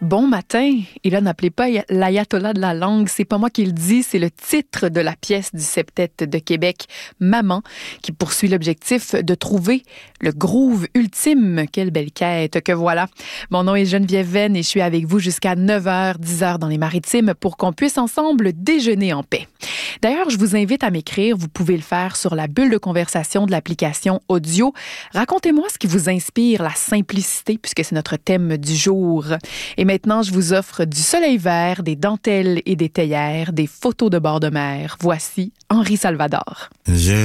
Bon matin. Et là, n'appelez pas l'ayatollah de la langue. C'est pas moi qui le dis, c'est le titre de la pièce du septet de Québec, Maman, qui poursuit l'objectif de trouver le groove ultime. Quelle belle quête que voilà. Mon nom est Geneviève Venn et je suis avec vous jusqu'à 9h, 10h dans les Maritimes pour qu'on puisse ensemble déjeuner en paix. D'ailleurs, je vous invite à m'écrire. Vous pouvez le faire sur la bulle de conversation de l'application audio. Racontez-moi ce qui vous inspire la simplicité, puisque c'est notre thème du jour. Et maintenant, je vous offre du soleil vert, des dentelles et des théières, des photos de bord de mer. Voici Henri Salvador.